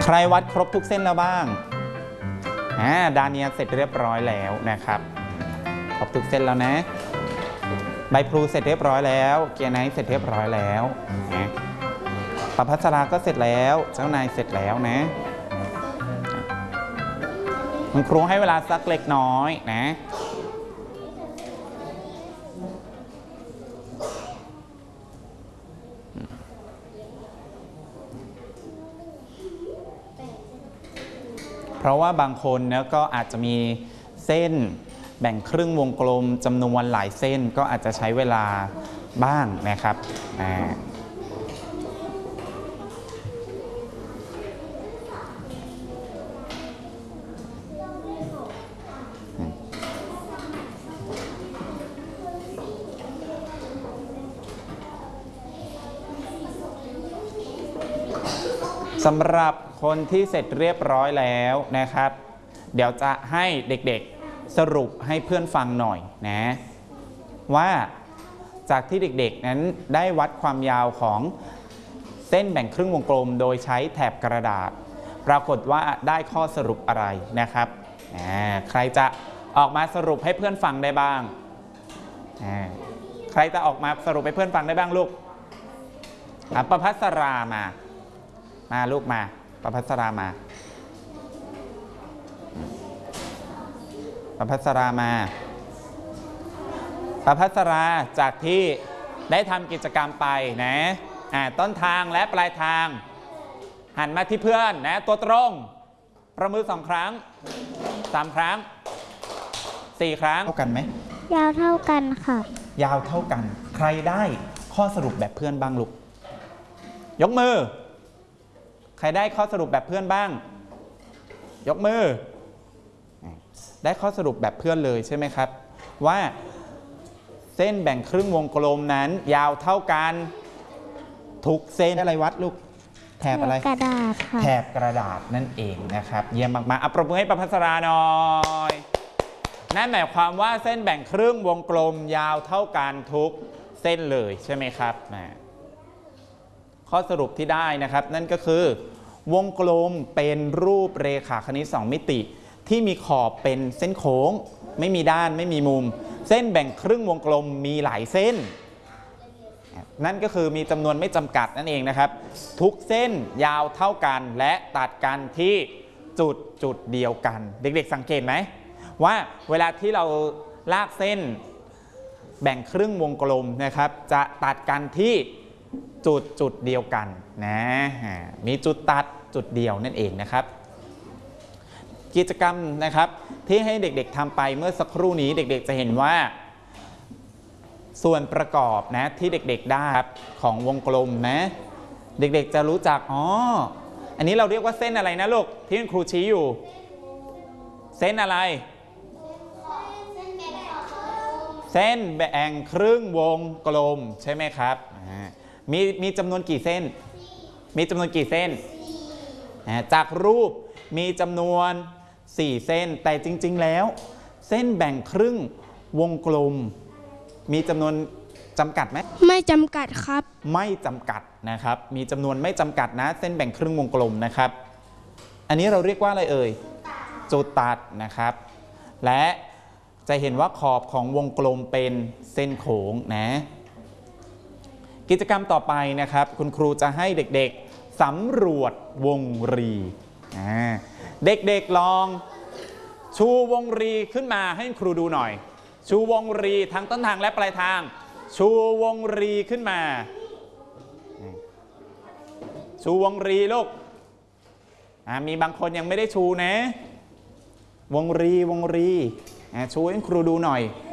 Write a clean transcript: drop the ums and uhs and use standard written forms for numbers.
รวัดครบทุกเส้นแล้วบ้างดาเนียเสร็จเรียบร้อยแล้วนะครับครบทุกเส้นแล้วนะใบพลูเสร็จเรียบร้อยแล้วเกียร์ไนท์เสร็จเรียบร้อยแล้วนะประภัสราก็เสร็จแล้วเจ้านายเสร็จแล้วนะคุณครูให้เวลาสักเล็กน้อยนะเพราะว่าบางคนเนี่ยก็อาจจะมีเส้นแบ่งครึ่งวงกลมจำนวนหลายเส้นก็อาจจะใช้เวลาบ้างนะครับสำหรับคนที่เสร็จเรียบร้อยแล้วนะครับเดี๋ยวจะให้เด็กๆสรุปให้เพื่อนฟังหน่อยนะว่าจากที่เด็กๆนั้นได้วัดความยาวของเส้นแบ่งครึ่งวงกลมโดยใช้แถบกระดาษปรากฏว่าได้ข้อสรุปอะไรนะครับใครจะออกมาสรุปให้เพื่อนฟังได้บ้างใครจะออกมาสรุปให้เพื่อนฟังได้บ้างลูกประภัสรามาลูกมาประภัสรามาประภัสรามาประภัสราจากที่ได้ทำกิจกรรมไปนะต้นทางและปลายทางหันมาที่เพื่อนนะตัวตรงประมือ2 ครั้ง3 ครั้ง4 ครั้งเท่ากันไหมยาวเท่ากันค่ะยาวเท่ากันใครได้ข้อสรุปแบบเพื่อนบ้างลูกยกมือใครได้ข้อสรุปแบบเพื่อนบ้างยกมือได้ข้อสรุปแบบเพื่อนเลยใช่ไหมครับว่าเส้นแบ่งครึ่งวงกลมนั้นยาวเท่ากันทุกเส้นอะไรวัดลูกแถบอะไรกระดาษค่ะแถบกระดาษนั่นเองนะครับเยี่ยมมากๆปรบมือให้ประภัสราหน่อยนั่นหมายความว่าเส้นแบ่งครึ่งวงกลมยาวเท่ากันทุกเส้นเลยใช่ไหมครับข้อสรุปที่ได้นะครับนั่นก็คือวงกลมเป็นรูปเรขาคณิต2 มิติที่มีขอบเป็นเส้นโค้งไม่มีด้านไม่มีมุมเส้นแบ่งครึ่งวงกลมมีหลายเส้นนั่นก็คือมีจำนวนไม่จำกัดนั่นเองนะครับทุกเส้นยาวเท่ากันและตัดกันที่จุดเดียวกันเด็กๆสังเกตไหมว่าเวลาที่เราลากเส้นแบ่งครึ่งวงกลมนะครับจะตัดกันที่จุดเดียวกันนะมีจุดตัดจุดเดียวนั่นเองนะครับกิจกรรมนะครับที่ให้เด็กๆทำไปเมื่อสักครู่นี้เด็กๆจะเห็นว่าส่วนประกอบนะที่เด็กๆได้ของวงกลมนะเด็กๆจะรู้จักอันนี้เราเรียกว่าเส้นอะไรนะลูกที่ครูชี้อยู่เส้นอะไรเส้นแบ่งครึ่งวงกลมใช่ไหมครับมีจำนวนกี่เส้นมีจำนวนกี่เส้นจากรูปมีจำนวน4 เส้นแต่จริงๆแล้วเส้นแบ่งครึ่งวงกลมมีจำนวนจำกัดไหมไม่จำกัดครับไม่จำกัดนะครับมีจำนวนไม่จำกัดนะเส้นแบ่งครึ่งวงกลมนะครับอันนี้เราเรียกว่าอะไรเอ่ยจุดตัดนะครับและจะเห็นว่าขอบของวงกลมเป็นเส้นโค้งนะกิจกรรมต่อไปนะครับคุณครูจะให้เด็กๆสำรวจวงรีเด็กๆลองชูวงรีขึ้นมาให้ครูดูหน่อยชูวงรีทั้งต้นทางและปลายทางชูวงรีขึ้นมาชูวงรีลูกมีบางคนยังไม่ได้ชูนะวงรีชูให้ครูดูหน่อย